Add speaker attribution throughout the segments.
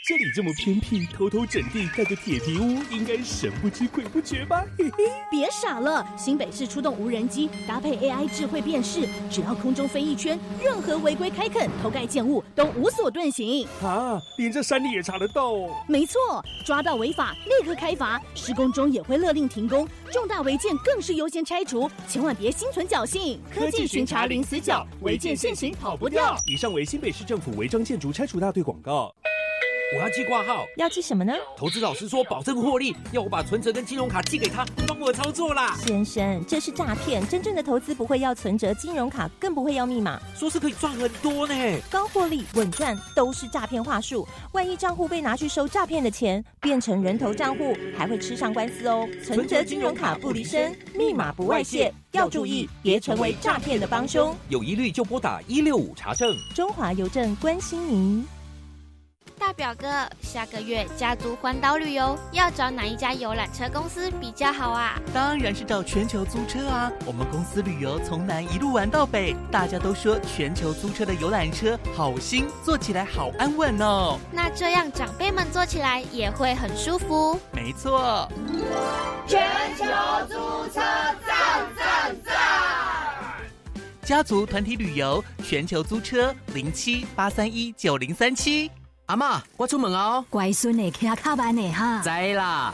Speaker 1: 这里这么偏僻，偷偷整地盖个铁皮屋，应该神不知鬼不觉吧？嘿嘿，
Speaker 2: 别傻了，新北市出动无人机，搭配 AI 智慧辨识，只要空中飞一圈，任何违规开垦、偷盖建物都无所遁形。
Speaker 1: 啊，连这山里也查得到哦？
Speaker 2: 没错，抓到违法立刻开罚，施工中也会勒令停工，重大违建更是优先拆除，千万别心存侥幸。
Speaker 1: 科技巡查零死角，违建现行跑不掉。以上为新北市政府违章建筑拆除大队广告。
Speaker 3: 我要寄挂号，
Speaker 4: 要寄什么呢？
Speaker 3: 投资老师说保证获利，要我把存折跟金融卡寄给他，帮我操作啦。
Speaker 4: 先生，这是诈骗，真正的投资不会要存折、金融卡，更不会要密码。
Speaker 3: 说是可以赚很多呢，
Speaker 4: 高获利、稳赚都是诈骗话术。万一账户被拿去收诈骗的钱，变成人头账户，还会吃上官司哦。存折、金融卡不离身，密码不外泄，要注意，别成为诈骗的帮凶。
Speaker 3: 有疑虑就拨打165查证。
Speaker 4: 中华邮政关心您。
Speaker 5: 大表哥，下个月家族环岛旅游要找哪一家游览车公司比较好啊？
Speaker 6: 当然是找全球租车啊！我们公司旅游从南一路玩到北，大家都说全球租车的游览车好新，坐起来好安稳哦。
Speaker 5: 那这样长辈们坐起来也会很舒服。
Speaker 6: 没错，
Speaker 7: 全球租车赞赞赞！
Speaker 6: 家族团体旅游，全球租车07-831-9037。
Speaker 3: 阿嬷，我出门哦。
Speaker 2: 乖孙的骑卡班的哈。
Speaker 3: 知啦。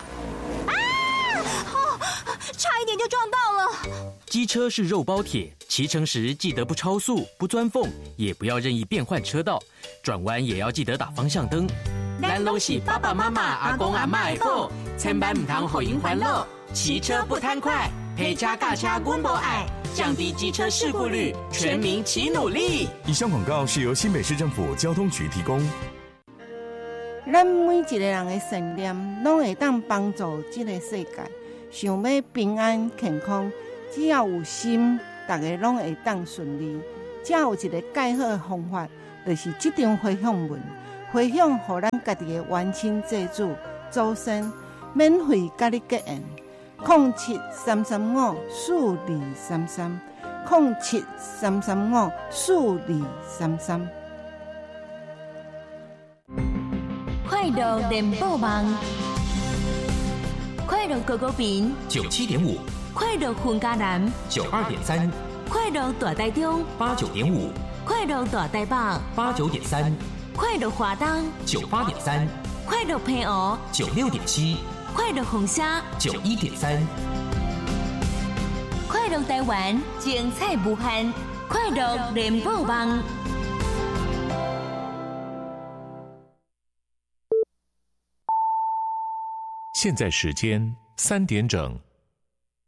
Speaker 2: 差一点就撞到了。
Speaker 8: 机车是肉包铁，骑乘时记得不超速、不钻缝，也不要任意变换车道，转弯也要记得打方向灯。
Speaker 7: 咱拢是爸爸妈妈、阿公阿嬷的宝，千万唔通予因烦恼。骑车不贪快，陪车驾车阮无爱，降低机车事故率，全民齐努力。
Speaker 9: 以上广告是由新北市政府交通局提供。
Speaker 10: 咱每一个人的信念，拢会当帮助这个世界。想要平安健康，只要有心，大家拢会当顺利。只有一个介好的方法，就是这张回向文，回向予咱家己的冤亲债主、祖先，免费甲你结缘。07-335-4233，07-335-4233。
Speaker 4: 快乐联播网，快乐高高频
Speaker 8: 97.5，
Speaker 4: 快乐混嘉南
Speaker 8: 92.3，
Speaker 4: 快乐大台中
Speaker 8: 89.5，
Speaker 4: 快乐大台北
Speaker 8: 89.3，
Speaker 4: 快乐华东
Speaker 8: 98.3，
Speaker 4: 快乐平湖
Speaker 8: 96.7，
Speaker 4: 快乐凤山
Speaker 8: 91.3，
Speaker 4: 快乐台湾精彩无限，快乐联播网。
Speaker 11: 现在时间3点整。